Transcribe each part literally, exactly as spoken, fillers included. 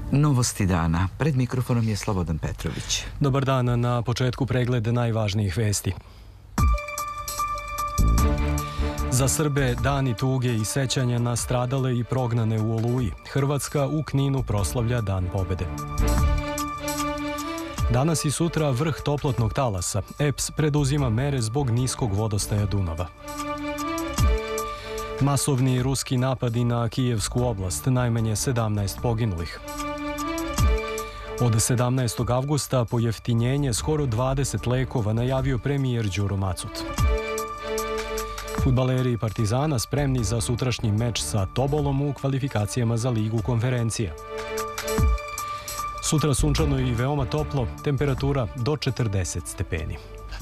Novosti dana. Pred mikrofonom je Slobodan Petrović. Dobar dan, na početku pregled najvažnijih vesti. Za Srbe dani tuge i sećanja na stradale i prognane u Oluji. Hrvatska u Kninu proslavlja Dan pobede. Danas i sutra vrh toplotnog talasa. E P S preduzima mere zbog niskog vodostaja Dunava. Masovni ruski napadi na Kijevsku oblast, najmanje sedamnaest poginulih. Od sedamnaestog avgusta pojeftinjenje skoro dvadeset lekova najavio premijer Đuro Macut. Fudbaleri Partizana spremni za sutrašnji meč sa Tobolom u kvalifikacijama za Ligu konferencija. Sutra sunčano i veoma toplo, temperatura do četrdeset stepeni.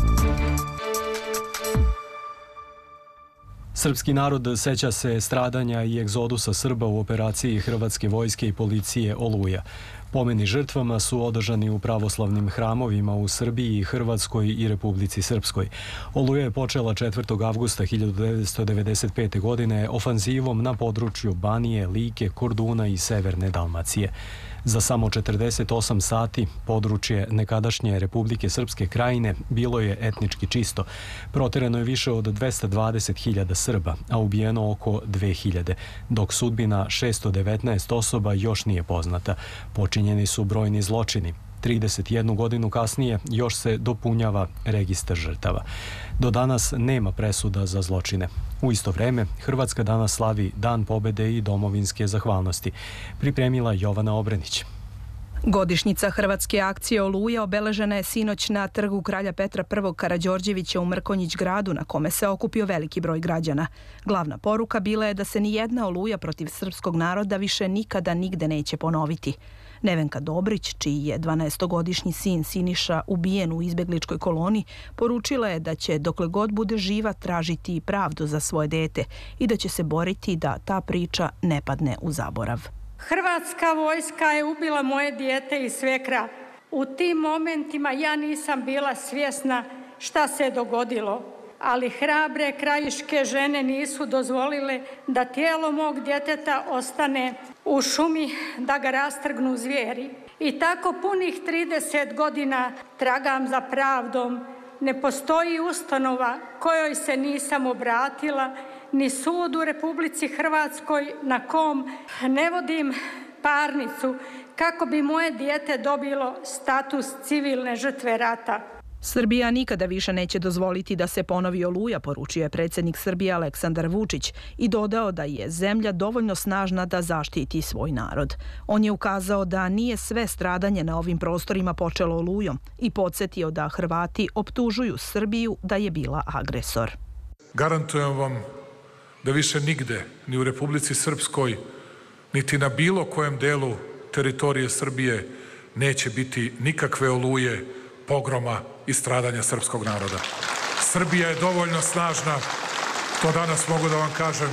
Srpski narod seća se stradanja i egzodusa Srba u operaciji Hrvatske vojske i policije Oluja. Pomeni žrtvama su održani u pravoslavnim hramovima u Srbiji, Hrvatskoj i Republici Srpskoj. Oluja je počela četvrtog avgusta hiljadu devetsto devedeset pete. godine ofanzivom na području Banije, Like, Korduna i Severne Dalmacije. Za samo četrdeset osam sati područje nekadašnje Republike Srpske Krajine bilo je etnički čisto. Proterano je više od dvesta dvadeset hiljada Srba, a ubijeno oko dve hiljade, dok sudbina šesto devetnaest osoba još nije poznata. Počinjeni su brojni zločini. trideset jednu godinu kasnije još se dopunjava registar žrtava. Do danas nema presuda za zločine. U isto vreme, Hrvatska danas slavi Dan pobede i domovinske zahvalnosti. Pripremila Jovana Obrenić. Godišnjica hrvatske akcije Oluja obeležena je sinoć na trgu kralja Petra I. Karađorđevića u Mrkonjić gradu, na kome se okupio veliki broj građana. Glavna poruka bila je da se ni jedna Oluja protiv srpskog naroda više nikada nigde neće ponoviti. Nevenka Dobrić, čiji je dvanaestogodišnji sin Siniša ubijen u izbegličkoj koloni, poručila je da će dokle god bude živa tražiti pravdu za svoje dete i da će se boriti da ta priča ne padne u zaborav. Hrvatska vojska je ubila moje dijete i svekra. U tim momentima ja nisam bila svjesna šta se je dogodilo, ali hrabre krajiške žene nisu dozvolile da tijelo mog djeteta ostane u šumi, da ga rastrgnu zvijeri. I tako punih trideset godina tragam za pravdom. Ne postoji ustanova kojoj se nisam obratila, ni sud u Republici Hrvatskoj na kom ne vodim parnicu kako bi moje dijete dobilo status civilne žrtve rata. Srbija nikada više neće dozvoliti da se ponovi Oluja, poručio je predsjednik Srbije Aleksandar Vučić i dodao da je zemlja dovoljno snažna da zaštiti svoj narod. On je ukazao da nije sve stradanje na ovim prostorima počelo Olujom i podsjetio da Hrvati optužuju Srbiju da je bila agresor. Garantujem vam da više nigde, ni u Republici Srpskoj, niti na bilo kojem delu teritorije Srbije neće biti nikakve oluje, pogroma i stradanja srpskog naroda. Srbija je dovoljno snažna, to danas mogu da vam kažem,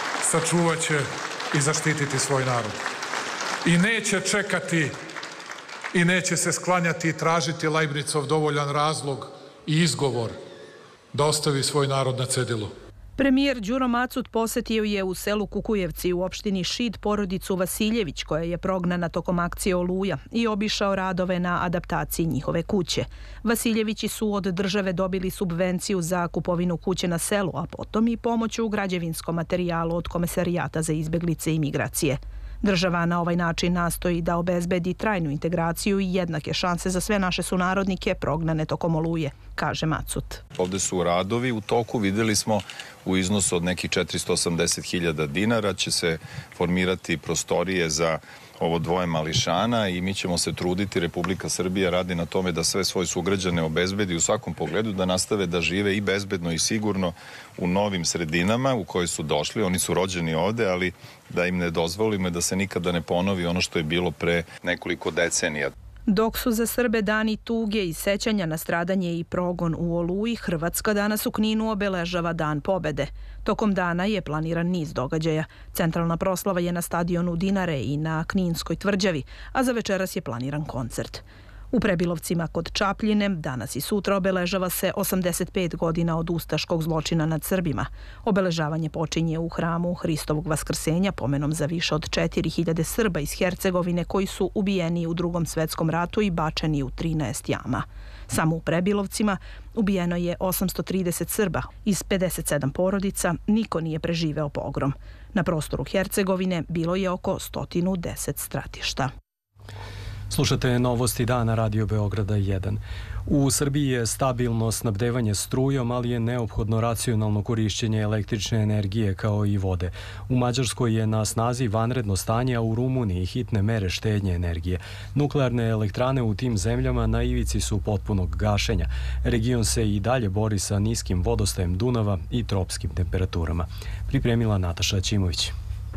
sačuvaće i zaštititi svoj narod. I neće čekati i neće se sklanjati i tražiti Lajbnicov dovoljan razlog i izgovor da ostavi svoj narod na cedilu. Premijer Đuro Macut posjetio je u selu Kukujevci u opštini Šid porodicu Vasiljević, koja je prognana tokom akcije Oluja, i obišao radove na adaptaciji njihove kuće. Vasiljevići su od države dobili subvenciju za kupovinu kuće na selu, a potom i pomoć u građevinskom materijalu od Komesarijata za izbeglice i migracije. Država na ovaj način nastoji da obezbedi trajnu integraciju i jednake šanse za sve naše sunarodnike prognane tokom Oluje, kaže Macut. Ovde su radovi u toku, videli smo u iznosu od nekih četiristo osamdeset hiljada dinara će se formirati prostorije za ovo dvoje mališana i mi ćemo se truditi, Republika Srbija radi na tome da sve svoje sugrađane obezbedi u svakom pogledu, da nastave da žive i bezbedno i sigurno u novim sredinama u koje su došli. Oni su rođeni ovde, ali da im ne dozvolimo da se nikada ne ponovi ono što je bilo pre nekoliko decenija. Dok su za Srbe dani tuge i sećanja na stradanje i progon u Oluji, Hrvatska danas u Kninu obeležava Dan pobede. Tokom dana je planiran niz događaja. Centralna proslava je na stadionu Dinare i na Kninskoj tvrđavi, a za večeras je planiran koncert. U Prebilovcima kod Čapljine danas i sutra obeležava se osamdeset pet godina od ustaškog zločina nad Srbima. Obeležavanje počinje u hramu Hristovog vaskrsenja pomenom za više od četiri hiljade Srba iz Hercegovine koji su ubijeni u Drugom svetskom ratu i bačeni u trinaest jama. Samo u Prebilovcima ubijeno je osamsto trideset Srba. Iz pedeset sedam porodica niko nije preživeo pogrom. Na prostoru Hercegovine bilo je oko sto deset stratišta. Slušate novosti dana Radio Beograda jedan. U Srbiji je stabilno snabdevanje strujom, ali je neophodno racionalno korišćenje električne energije kao i vode. U Mađarskoj je na snazi vanredno stanje, a u Rumuniji hitne mere štednje energije. Nuklearne elektrane u tim zemljama na ivici su potpunog gašenja. Region se i dalje bori sa niskim vodostajem Dunava i tropskim temperaturama. Pripremila Nataša Ćimović.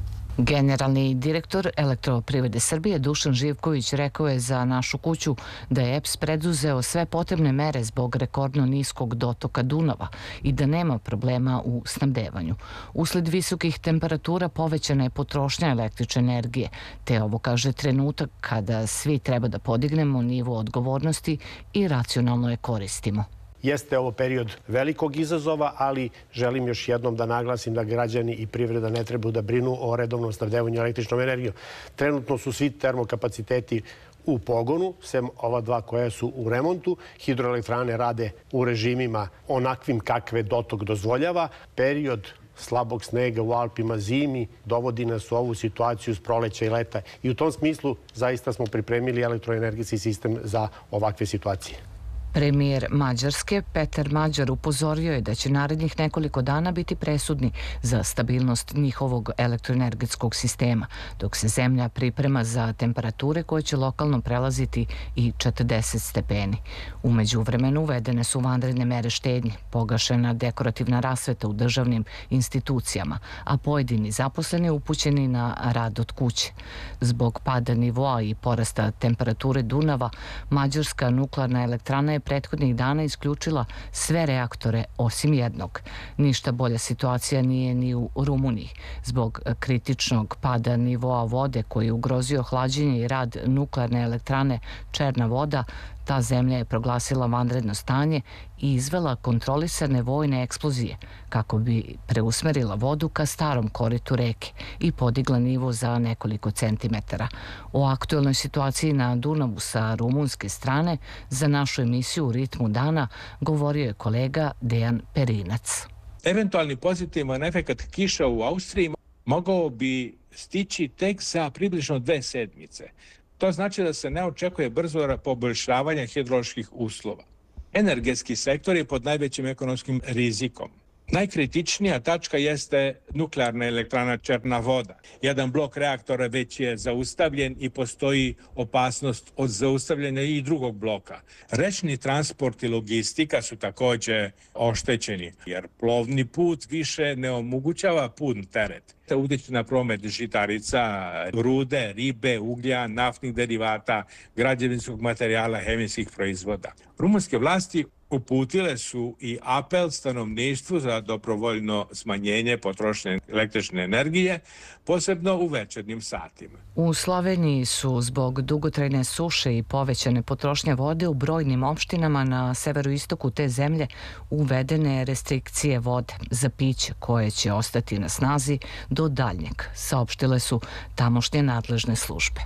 Generalni direktor Elektroprivrede Srbije Dušan Živković rekao je za Našu kuću da je E P S preduzeo sve potrebne mere zbog rekordno niskog dotoka Dunava i da nema problema u snabdevanju. Usled visokih temperatura povećana je potrošnja električne energije, te ovo kaže trenutak kada svi treba da podignemo nivo odgovornosti i racionalno je koristimo. Jeste ovo period velikog izazova, ali želim još jednom da naglasim da građani i privreda ne trebaju da brinu o redovnom snabdevanju električnom energijom. Trenutno su svi termokapaciteti u pogonu, sem ova dva koja su u remontu. Hidroelektrane rade u režimima onakvim kakve dotok dozvoljava. Period slabog snega u Alpima zimi dovodi nas u ovu situaciju s proleća i leta. I u tom smislu zaista smo pripremili elektroenergetski sistem za ovakve situacije. Premijer Mađarske Petar Mađar upozorio je da će narednih nekoliko dana biti presudni za stabilnost njihovog elektroenergetskog sistema, dok se zemlja priprema za temperature koje će lokalno prelaziti i četrdeset stepeni. U međuvremenu uvedene su vanredne mere štednje, pogašena dekorativna rasveta u državnim institucijama, a pojedini zaposleni upućeni na rad od kuće. Zbog pada nivoa i porasta temperature Dunava, Mađarska nuklearna elektrana je prethodnih dana isključila sve reaktore osim jednog. Ništa bolja situacija nije ni u Rumuniji. Zbog kritičnog pada nivoa vode koji je ugrozio hlađenje i rad nuklearne elektrane Černa voda, ta zemlja je proglasila vanredno stanje i izvela kontrolisane vojne eksplozije kako bi preusmerila vodu ka starom koritu reke i podigla nivo za nekoliko centimetara. O aktuelnoj situaciji na Dunavu sa rumunske strane za našu emisiju U ritmu dana govorio je kolega Dejan Perinac. Eventualni pozitivan efekat kiša u Austriji mogao bi stići tek za približno dve sedmice. To znači da se ne očekuje brzo poboljšavanje hidroloških uslova. Energetski sektor je pod najvećim ekonomskim rizikom. Najkritičnija tačka jeste nuklearna elektrana Černa voda. Jedan blok reaktora već je zaustavljen i postoji opasnost od zaustavljanja i drugog bloka. Rečni transport i logistika su također oštećeni, jer plovni put više ne omogućava pun teret. Utiče na promet žitarica, rude, ribe, uglja, naftnih derivata, građevinskog materijala, hemijskih proizvoda. Rumunske vlasti uputile su i apel stanovništvu za dobrovoljno smanjenje potrošnje električne energije, posebno u večernjim satima. U Sloveniji su zbog dugotrajne suše i povećane potrošnje vode u brojnim opštinama na severoistoku te zemlje uvedene restrikcije vode za piće koje će ostati na snazi do daljnjeg, saopštile su tamošnje nadležne službe.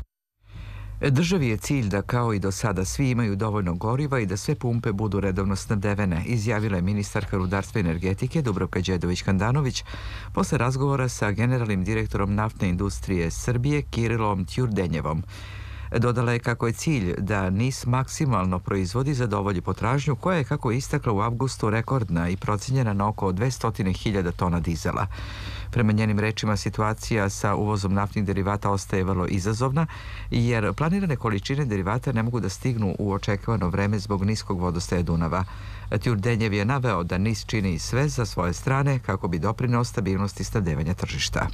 Državi je cilj da kao i do sada svi imaju dovoljno goriva i da sve pumpe budu redovno snabdevene, izjavila je ministarka rudarstva i energetike Dubravka Đedović-Handanović posle razgovora sa generalnim direktorom naftne industrije Srbije Kirilom Tjurdenjevom. Dodala je kako je cilj da N I S maksimalno proizvodi zadovolji potražnju koja je, kako je istakla u avgustu, rekordna i procijenjena na oko dvesta hiljada tona dizela. Prema njenim rečima, situacija sa uvozom naftnih derivata ostaje vrlo izazovna, jer planirane količine derivata ne mogu da stignu u očekivano vreme zbog niskog vodostaja Dunava. Tjurdenjev je naveo da N I S čini sve za svoje strane kako bi doprineo stabilnosti snabdevanja tržišta.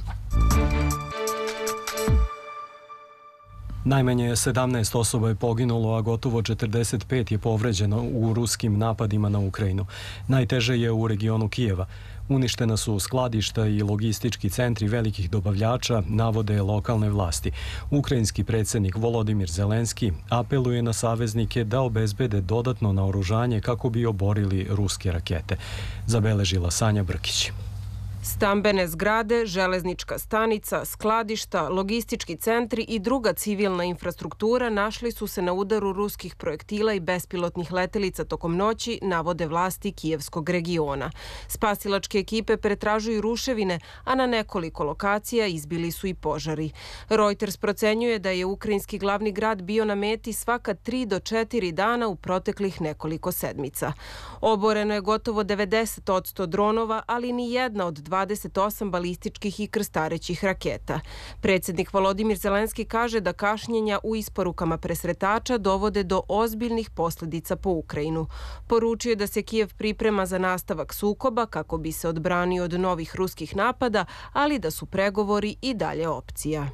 Najmanje sedamnaest osoba je poginulo, a gotovo četrdeset pet je povređeno u ruskim napadima na Ukrajinu. Najteže je u regionu Kijeva. Uništena su skladišta i logistički centri velikih dobavljača, navode lokalne vlasti. Ukrajinski predsjednik Volodimir Zelenski apeluje na saveznike da obezbede dodatno naoružanje kako bi oborili ruske rakete. Zabeležila Sanja Brkić. Stambene zgrade, železnička stanica, skladišta, logistički centri i druga civilna infrastruktura našli su se na udaru ruskih projektila i bespilotnih letelica tokom noći, navode vlasti Kijevskog regiona. Spasilačke ekipe pretražuju ruševine, a na nekoliko lokacija izbili su i požari. Reuters procenjuje da je ukrajinski glavni grad bio na meti svaka tri do četiri dana u proteklih nekoliko sedmica. Oboreno je gotovo devedeset posto dronova, ali ni jedna od dvadeset osam balističkih i krstarećih raketa. Predsjednik Volodimir Zelenski kaže da kašnjenja u isporukama presretača dovode do ozbiljnih posljedica po Ukrajinu. Poručio je da se Kijev priprema za nastavak sukoba kako bi se odbranio od novih ruskih napada, ali da su pregovori i dalje opcija.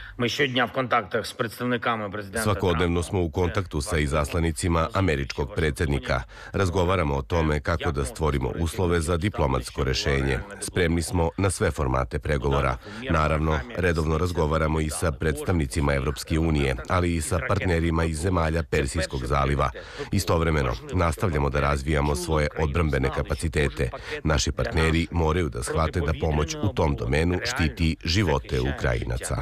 Svakodnevno smo u kontaktu sa izaslanicima američkog predsjednika. Razgovaramo o tome kako da stvorimo uslove za diplomatsko rešenje. Spremni smo na sve formate pregovora. Naravno, redovno razgovaramo i sa predstavnicima Evropske unije, ali i sa partnerima iz zemalja Persijskog zaliva. Istovremeno, nastavljamo da razvijamo svoje odbrambene kapacitete. Naši partneri moraju da shvate da pomoć u tom domenu štiti živote Ukrajinaca.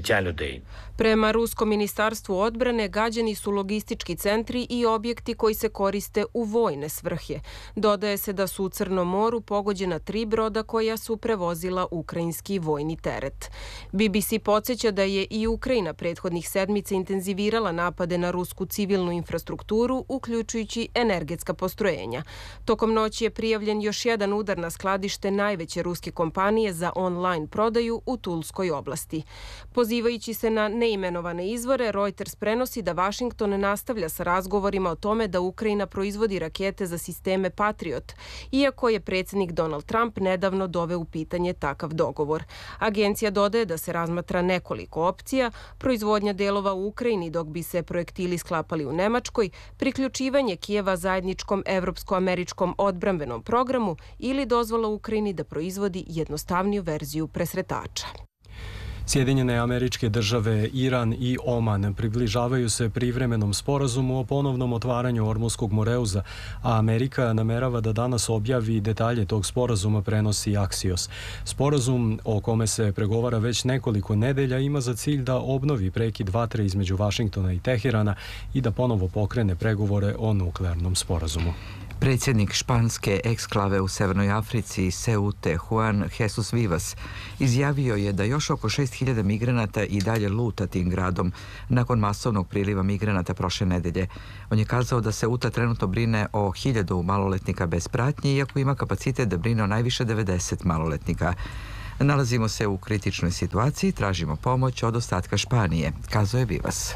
Prema Ruskom ministarstvu odbrane gađani su logistički centri i objekti koji se koriste u vojne svrhe. Dodaje se da su u Crnom moru pogođena tri broda koja su prevozila ukrajinski vojni teret. B B C podsjeća da je i Ukrajina prethodnih sedmica intenzivirala napade na rusku civilnu infrastrukturu, uključujući energetska postrojenja. Tokom noći je prijavljen još jedan udar na skladište najveće ruske kompanije za online prodaju u Tulskoj oblasti. Pozivajući se na neimenovane izvore, Reuters prenosi da Vašington nastavlja sa razgovorima o tome da Ukrajina proizvodi rakete za sisteme Patriot, iako je predsjednik Donald Trump nedavno doveo u pitanje takav dogovor. Agencija dodaje da se razmatra nekoliko opcija, proizvodnja delova u Ukrajini dok bi se projektili sklapali u Nemačkoj, priključivanje Kijeva zajedničkom evropsko-američkom odbrambenom programu ili dozvola Ukrajini da proizvodi jednostavniju verziju presretača. Sjedinjene Američke Države, Iran i Oman približavaju se privremenom sporazumu o ponovnom otvaranju Ormuskog moreuza, a Amerika namerava da danas objavi detalje tog sporazuma, prenosi Axios. Sporazum o kome se pregovara već nekoliko nedelja ima za cilj da obnovi prekid vatre između Vašingtona i Teherana i da ponovo pokrene pregovore o nuklearnom sporazumu. Predsjednik španske eksklave u Severnoj Africi, Seute, Juan Jesus Vivas, izjavio je da još oko šest hiljada migranata i dalje luta tim gradom nakon masovnog priliva migranata prošle nedelje. On je kazao da Seuta trenutno brine o hiljadu maloletnika bez pratnje, iako ima kapacitet da brine o najviše devedeset maloletnika. Nalazimo se u kritičnoj situaciji, tražimo pomoć od ostatka Španije, kazao je Vivas.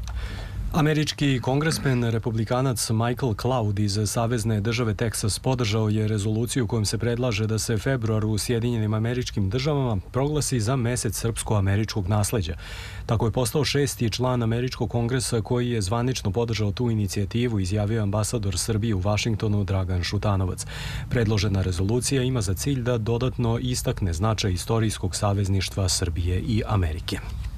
Američki kongresmen republikanac Michael Cloud iz savezne države Teksas podržao je rezoluciju kojom se predlaže da se februar u Sjedinjenim Američkim Državama proglasi za mesec srpsko-američkog nasleđa. Tako je postao šesti član Američkog kongresa koji je zvanično podržao tu inicijativu, izjavio ambasador Srbije u Vašingtonu Dragan Šutanovac. Predložena rezolucija ima za cilj da dodatno istakne značaj istorijskog savezništva Srbije i Amerike.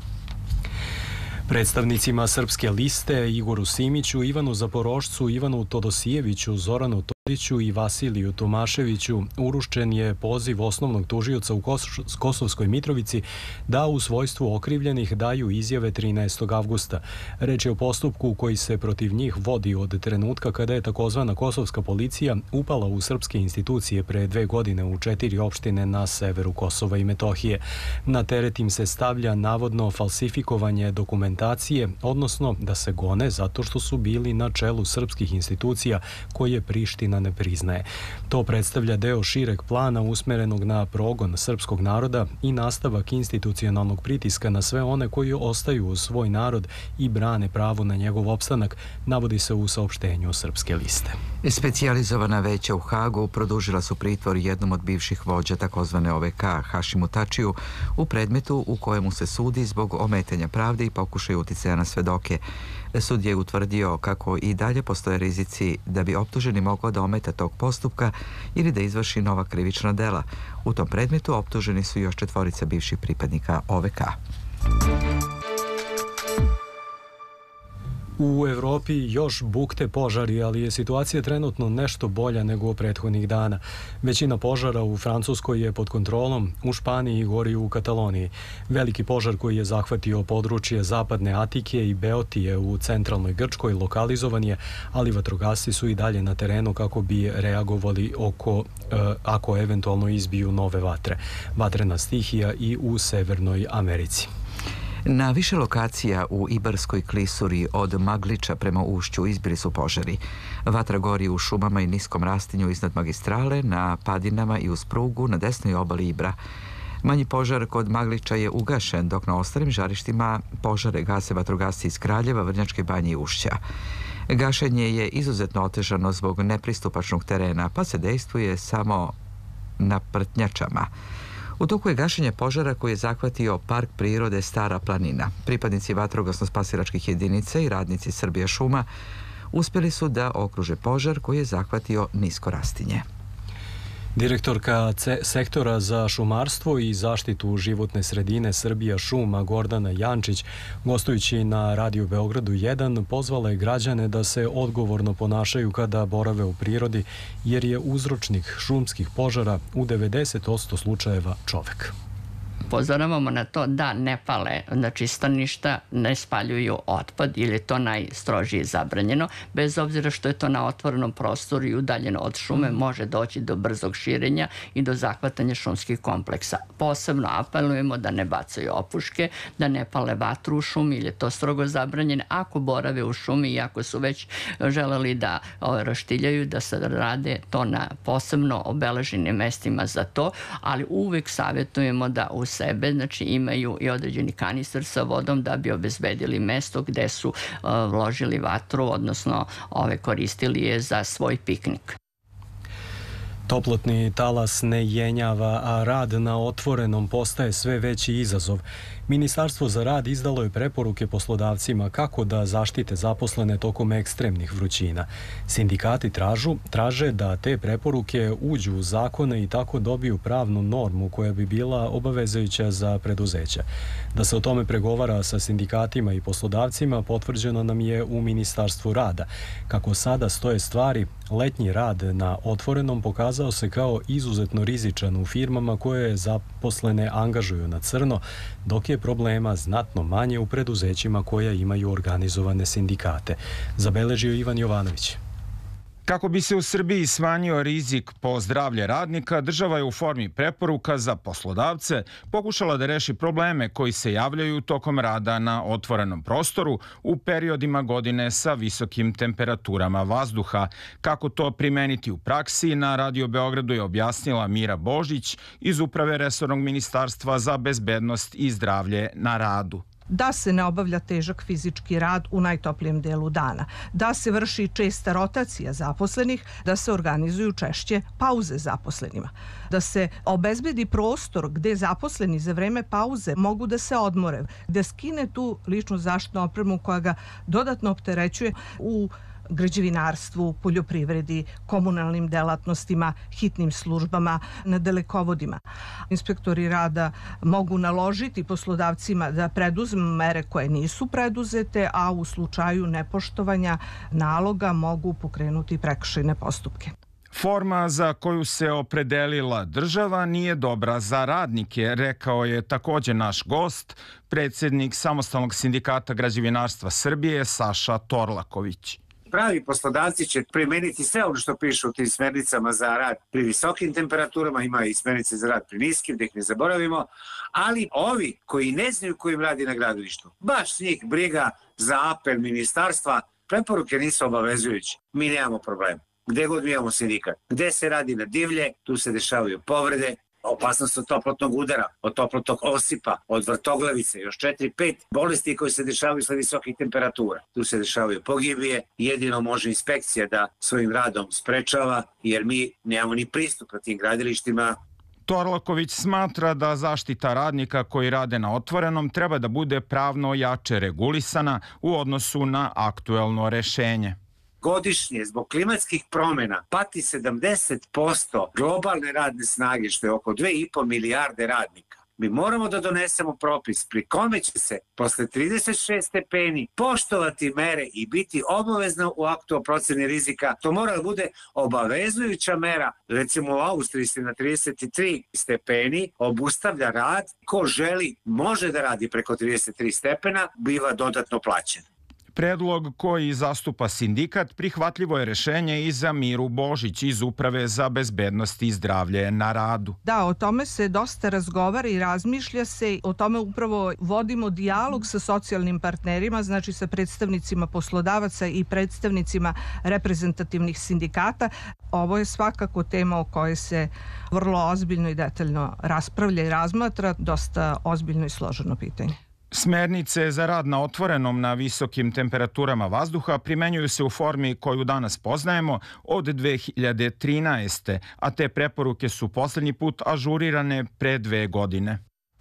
Predstavnicima Srpske liste Igoru Simiću, Ivanu Zaporošcu, Ivanu Todosijeviću, Zoranu Todiću i Vasiliju Tomaševiću uručen je poziv osnovnog tužioca u Kosovskoj Mitrovici da u svojstvu okrivljenih daju izjave trinaestog avgusta. Reč je o postupku koji se protiv njih vodi od trenutka kada je takozvana kosovska policija upala u srpske institucije pre dve godine u četiri opštine na severu Kosova i Metohije. Na teret im se stavlja navodno falsifikovanje dokumentacije, odnosno da se gone zato što su bili na čelu srpskih institucija koje Priština ne priznaje. To predstavlja deo šireg plana usmerenog na progon srpskog naroda i nastavak institucionalnog pritiska na sve one koji ostaju uz svoj narod i brane pravo na njegov opstanak, navodi se u saopštenju Srpske liste. Specijalizovana veća u Hagu produžila su pritvor jednom od bivših vođa takozvane O V K, Hašimu Tačiju, u predmetu u kojemu se sudi zbog ometanja pravde i pokušaju uticaja na svedoke. Sud je utvrdio kako i dalje postoje rizici da bi optuženi mogao da ometa tog postupka ili da izvrši nova krivična dela. U tom predmetu optuženi su još četvorica bivših pripadnika O V K. U Evropi još bukte požari, ali je situacija trenutno nešto bolja nego prethodnih dana. Većina požara u Francuskoj je pod kontrolom, u Španiji gori u Kataloniji. Veliki požar koji je zahvatio područje zapadne Atike i Beotije u centralnoj Grčkoj lokalizovan je, ali vatrogasci su i dalje na terenu kako bi reagovali oko, e, ako eventualno izbiju nove vatre. Vatrena stihija i u Severnoj Americi. Na više lokacija u Ibarskoj klisuri od Magliča prema Ušću izbili su požari. Vatra gori u šumama i niskom rastinju iznad magistrale, na padinama i uz prugu na desnoj obali Ibra. Manji požar kod Magliča je ugašen, dok na ostalim žarištima požare gase vatrogasci iz Kraljeva, Vrnjačke Banje i Ušća. Gašenje je izuzetno otežano zbog nepristupačnog terena, pa se dejstvuje samo na prtnjačama. U toku je gašenje požara koji je zahvatio Park prirode Stara planina. Pripadnici vatrogasno-spasilačkih jedinica i radnici Srbija šuma uspjeli su da okruže požar koji je zahvatio nisko rastinje. Direktorka sektora za šumarstvo i zaštitu životne sredine Srbija šuma Gordana Jančić, gostujući na Radio Beogradu jedan, pozvala je građane da se odgovorno ponašaju kada borave u prirodi, jer je uzročnik šumskih požara u devedeset posto slučajeva čovek. Upozoravamo na to da ne pale, znači staništa, ne spaljuju otpad ili je to najstrožije zabranjeno. Bez obzira što je to na otvorenom prostoru i udaljeno od šume, može doći do brzog širenja i do zahvatanja šumskih kompleksa. Posebno apelujemo da ne bacaju opuške, da ne pale vatru u šumi ili je to strogo zabranjeno. Ako borave u šumi i ako su već želeli da roštiljaju, da se rade to na posebno obeleženim mestima za to, ali uvek savjetujemo da u sebe, znači imaju i određeni kanister sa vodom da bi obezbedili mesto gde su uh, vložili vatru, odnosno ove koristili je za svoj piknik. Toplotni talas ne jenjava, a rad na otvorenom postaje sve veći izazov. Ministarstvo za rad izdalo je preporuke poslodavcima kako da zaštite zaposlene tokom ekstremnih vrućina. Sindikati tražu, traže da te preporuke uđu u zakone i tako dobiju pravnu normu koja bi bila obavezujuća za preduzeća. Da se o tome pregovara sa sindikatima i poslodavcima potvrđeno nam je u Ministarstvu rada. Kako sada stoje stvari, letnji rad na otvorenom pokazao se kao izuzetno rizičan u firmama koje zaposlene angažuju na crno, dok je problema znatno manje u preduzećima koja imaju organizovane sindikate. Zabeležio Ivan Jovanović. Kako bi se u Srbiji smanjio rizik po zdravlje radnika, država je u formi preporuka za poslodavce pokušala da reši probleme koji se javljaju tokom rada na otvorenom prostoru u periodima godine sa visokim temperaturama vazduha. Kako to primeniti u praksi, na Radio Beogradu je objasnila Mira Božić iz Uprave resornog ministarstva za bezbednost i zdravlje na radu. Da se ne obavlja težak fizički rad u najtoplijem delu dana, da se vrši česta rotacija zaposlenih, da se organizuju češće pauze zaposlenima, da se obezbedi prostor gde zaposleni za vreme pauze mogu da se odmore, da skine tu ličnu zaštitnu opremu koja ga dodatno opterećuje u građevinarstvu, poljoprivredi, komunalnim delatnostima, hitnim službama, na dalekovodima. Inspektori rada mogu naložiti poslodavcima da preduzmu mere koje nisu preduzete, a u slučaju nepoštovanja naloga mogu pokrenuti prekršajne postupke. Forma za koju se opredelila država nije dobra za radnike, rekao je takođe naš gost, predsjednik Samostalnog sindikata građevinarstva Srbije Saša Torlaković. Pravi poslodavci će primeniti sve ono što piše u tim smernicama za rad pri visokim temperaturama, ima i smernice za rad pri niskim, da ih ne zaboravimo, ali ovi koji ne znaju ko im radi na gradilištu, baš njih briga za apel ministarstva, preporuke nisu obavezujuće, mi nemamo problema. Gde god mi imamo sindikat, gde se radi na divlje, tu se dešavaju povrede, opasnost od toplotnog udara, od toplotnog osipa, od vrtoglavice, još četiri pet bolesti koje se dešavaju sa visokih temperatura. Tu se dešavaju pogibije, jedino može inspekcija da svojim radom sprečava, jer mi nemamo ni pristup na tim gradilištima. Torlaković smatra da zaštita radnika koji rade na otvorenom treba da bude pravno jače regulisana u odnosu na aktuelno rešenje. godišnje zbog klimatskih promjena pati sedamdeset posto globalne radne snage, što je oko dve i po milijarde radnika. Mi moramo da donesemo propis pri kome će se posle trideset šest stepeni poštovati mere i biti obavezno u aktu o proceni rizika. To mora da bude obavezujuća mera. Recimo u Austriji se na trideset tri stepeni obustavlja rad. Ko želi može da radi preko trideset tri stepena, biva dodatno plaćen. Predlog koji zastupa sindikat prihvatljivo je rešenje i za Miru Božić iz Uprave za bezbednost i zdravlje na radu. Da, o tome se dosta razgovara i razmišlja se. O tome upravo vodimo dijalog sa socijalnim partnerima, znači sa predstavnicima poslodavaca i predstavnicima reprezentativnih sindikata. Ovo je svakako tema o kojoj se vrlo ozbiljno i detaljno raspravlja i razmatra, dosta ozbiljno i složeno pitanje. Smernice za rad na otvorenom na visokim temperaturama vazduha primenjuju se u formi koju danas poznajemo od dve hiljade trinaeste. a te preporuke su posljednji put ažurirane pre dve godine.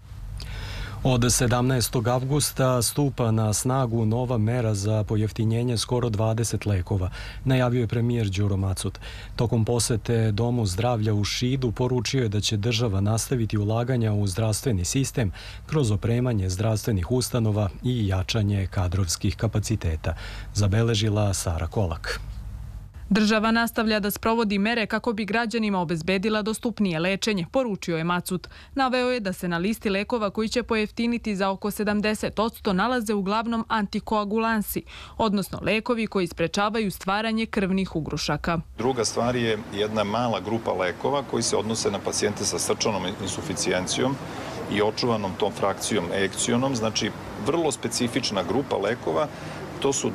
Od sedamnaestog avgusta stupa na snagu nova mera za pojeftinjenje skoro dvadeset lekova, najavio je premijer Đuro Macut. Tokom posete Domu zdravlja u Šidu poručio je da će država nastaviti ulaganja u zdravstveni sistem kroz opremanje zdravstvenih ustanova i jačanje kadrovskih kapaciteta, zabeležila Sara Kolak. Država nastavlja da sprovodi mere kako bi građanima obezbedila dostupnije lečenje, poručio je Macut. Naveo je da se na listi lekova koji će pojeftiniti za oko sedamdeset posto nalaze uglavnom antikoagulansi, odnosno lekovi koji sprečavaju stvaranje krvnih ugrušaka. Druga stvar je jedna mala grupa lekova koji se odnose na pacijente sa srčanom insuficijencijom i očuvanom tom frakcijom ejekcionom, znači vrlo specifična grupa lekova. To su,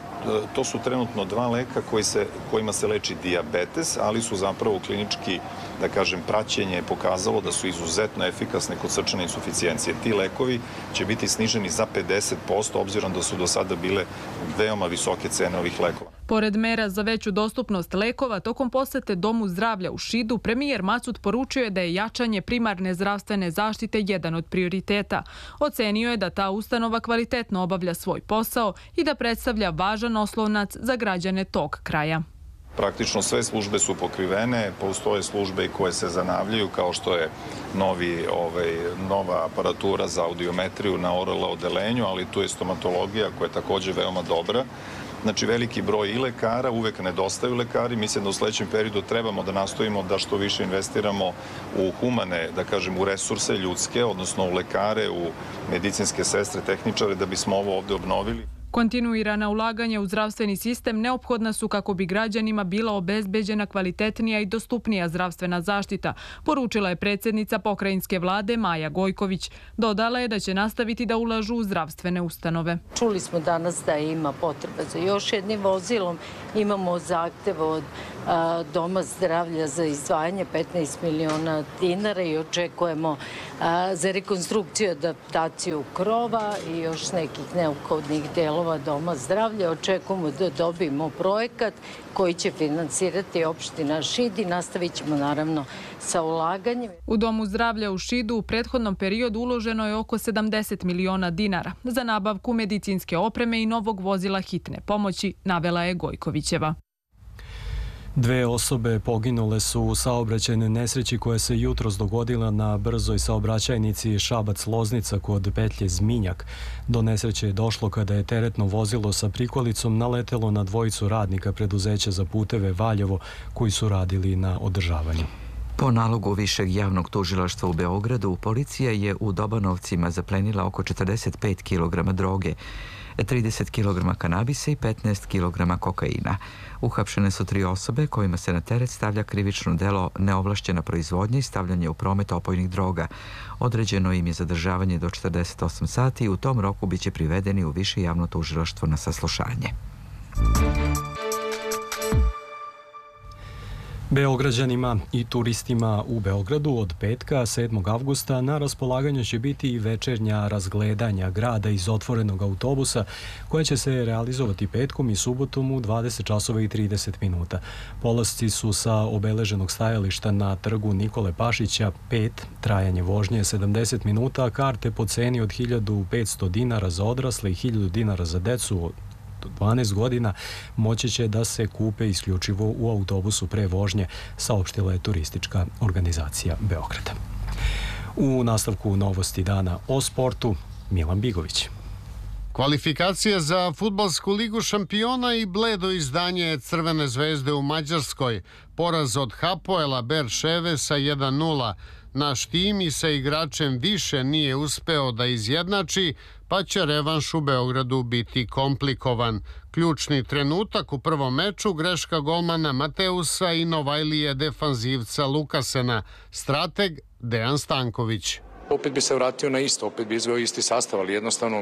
to su trenutno dva leka koji se, kojima se leči dijabetes, ali su zapravo klinički, da kažem, praćenje pokazalo da su izuzetno efikasne kod srčane insuficijencije. Ti lekovi će biti sniženi za pedeset posto, obzirom da su do sada bile veoma visoke cene ovih lekova. Pored mera za veću dostupnost lekova, tokom posete Domu zdravlja u Šidu, premijer Macut poručio je da je jačanje primarne zdravstvene zaštite jedan od prioriteta. Ocenio je da ta ustanova kvalitetno obavlja svoj posao i da predstavlja važan oslonac za građane tog kraja. Praktično sve službe su pokrivene, postoje službe i koje se zanavljaju, kao što je novi, ovaj, nova aparatura za audiometriju na O R L odelenju, ali tu je stomatologija koja je također veoma dobra. Znači, veliki broj i lekara, uvek nedostaju lekari. Mislim da u sledećem periodu trebamo da nastojimo da što više investiramo u humane, da kažem, u resurse ljudske, odnosno u lekare, u medicinske sestre, tehničare, da bismo ovo ovde obnovili. Kontinuirana ulaganja u zdravstveni sistem neophodna su kako bi građanima bila obezbeđena kvalitetnija i dostupnija zdravstvena zaštita, poručila je predsjednica pokrajinske vlade Maja Gojković. Dodala je da će nastaviti da ulažu u zdravstvene ustanove. Čuli smo danas da ima potreba za još jednim vozilom. Imamo zahtev od a, Doma zdravlja za izdvajanje petnaest miliona dinara i očekujemo a, za rekonstrukciju i adaptaciju krova i još nekih neophodnih delova Doma zdravlja. Očekujemo da dobijemo projekat koji će finansirati opština Šid i nastavit ćemo naravno sa ulaganjem. U Domu zdravlja u Šidu u prethodnom periodu uloženo je oko sedamdeset miliona dinara za nabavku medicinske opreme i novog vozila hitne pomoći, navela je Gojkovićeva. Dve osobe poginule su u saobraćajnoj nesreći koja se jutros dogodila na brzoj saobraćajnici Šabac-Loznica kod petlje Zminjak. Do nesreće je došlo kada je teretno vozilo sa prikolicom naletelo na dvojicu radnika preduzeća za puteve Valjevo koji su radili na održavanju. Po nalogu Višeg javnog tužilaštva u Beogradu, policija je u Dobanovcima zaplenila oko četrdeset pet kilograma droge, trideset kilograma kanabisa i petnaest kilograma kokaina. Uhapšene su tri osobe kojima se na teret stavlja krivično delo neovlašćena proizvodnja i stavljanje u promet opojnih droga. Određeno im je zadržavanje do četrdeset osam sati i u tom roku biće privedeni u Više javno tužilaštvo na saslušanje. Beograđanima i turistima u Beogradu od petka sedmog avgusta na raspolaganju će biti i večernja razgledanja grada iz otvorenog autobusa koja će se realizovati petkom i subotom u dvadeset časova i trideset minuta. Polasci su sa obeleženog stajališta na trgu Nikole Pašića pet, trajanje vožnje sedamdeset minuta, karte po ceni od hiljadu petsto dinara za odrasle i hiljadu dinara za decu do dvanaest godina moći će da se kupe isključivo u autobusu pre vožnje, saopštila je turistička organizacija Beograda. U nastavku novosti dana o sportu, Milan Bigović. Kvalifikacije za fudbalsku ligu šampiona i bledo izdanje Crvene zvezde u Mađarskoj. Poraz od Hapoela Berševe sa jedan nula. Naš tim i sa igračem više nije uspeo da izjednači, pa će revanš u Beogradu biti komplikovan. Ključni trenutak u prvom meču, greška golmana Mateusa i Novajlije defanzivca Lukasena. Strateg Dejan Stanković. Opet bi se vratio na isto, opet bi izveo isti sastav, ali jednostavno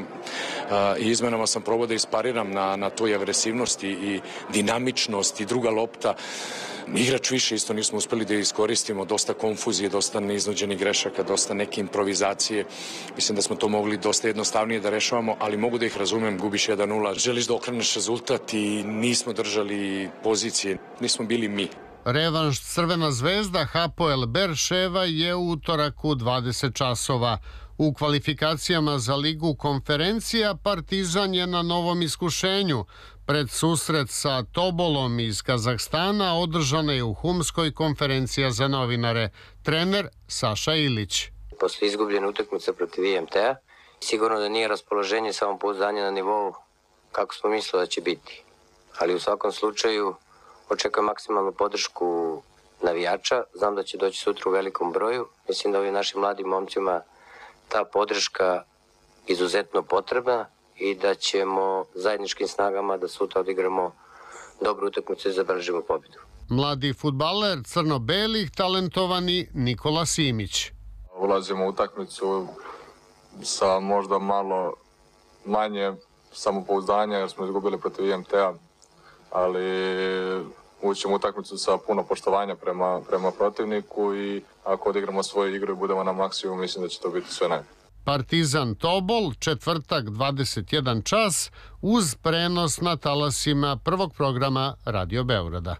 i izmenama sam probao da ispariram na, na toj agresivnosti i dinamičnosti i druga lopta. Igrač više isto nismo uspeli da iskoristimo, dosta konfuzije, dosta neiznuđenih grešaka, dosta neke improvizacije. Mislim da smo to mogli dosta jednostavnije da rešavamo, ali mogu da ih razumem, gubiš jedan nula, želiš da okreneš rezultat i nismo držali pozicije, nismo bili mi. Revanš Crvena zvezda Hapoel Berševa je u utorak u dvadeset časova. U kvalifikacijama za ligu konferencija Partizan je na novom iskušenju. Pred susret sa Tobolom iz Kazahstana održana je u Humskoj konferencija za novinare. Trener Saša Ilić. Posle izgubljene utakmice protiv I M T-a, sigurno da nije raspoloženje samopouzdanje na nivou kako smo mislili da će biti. Ali u svakom slučaju očekujem maksimalnu podršku navijača. Znam da će doći sutra u velikom broju. Mislim da ovim našim mladim momcima ta podrška izuzetno potrebna i da ćemo zajedničkim snagama da sutra odigramo dobru utakmicu i zabeležimo pobjedu. Mladi fudbaler crno-belih, talentovani Nikola Simić. Ulazimo u utakmicu sa možda malo manje samopouzdanja jer smo izgubili protiv I M T-a, ali ućemo u utakmicu sa puno poštovanja prema, prema protivniku i ako odigramo svoju igru i budemo na maksimum, mislim da će to biti sve najbolje. Partizan Tobol, četvrtak dvadeset jedan čas, uz prenos na talasima prvog programa Radio Beograda.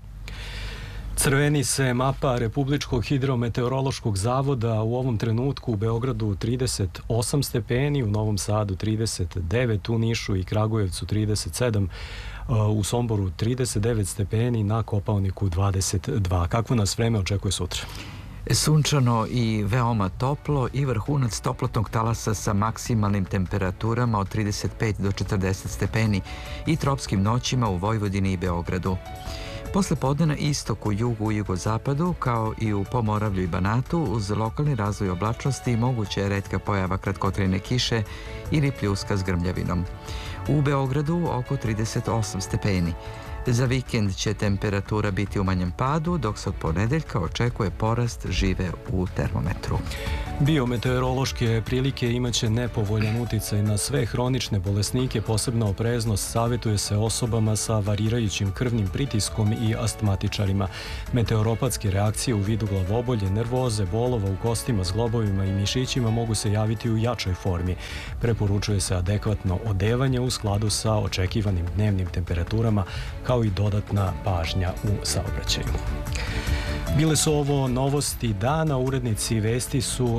Crveni se mapa Republičkog hidrometeorološkog zavoda u ovom trenutku u Beogradu trideset osam stepeni, u Novom Sadu trideset devet, u Nišu i Kragujevcu trideset sedam, u Somboru trideset devet stepeni, na Kopaoniku dvadeset dva. Kakvo nas vreme očekuje sutra? Sunčano i veoma toplo i vrhunac toplotnog talasa sa maksimalnim temperaturama od trideset pet do četrdeset stepeni i tropskim noćima u Vojvodini i Beogradu. Posle podne na istoku, jugu i jugozapadu, kao i u Pomoravlju i Banatu, uz lokalni razvoj oblačnosti moguće je retka pojava kratkotrajne kiše ili pljuska s grmljavinom. U Beogradu oko trideset osam stepeni. Za vikend će temperatura biti u manjem padu, dok se od ponedeljka očekuje porast žive u termometru. Biometeorološke prilike imaće nepovoljan uticaj na sve hronične bolesnike, posebno opreznost savjetuje se osobama sa varirajućim krvnim pritiskom i astmatičarima. Meteoropatske reakcije u vidu glavobolje, nervoze, bolova u kostima, zglobovima i mišićima mogu se javiti u jačoj formi. Preporučuje se adekvatno odevanje u skladu sa očekivanim dnevnim temperaturama, kao i dodatna pažnja u saobraćaju. Bile su ovo novosti dana, urednici vesti su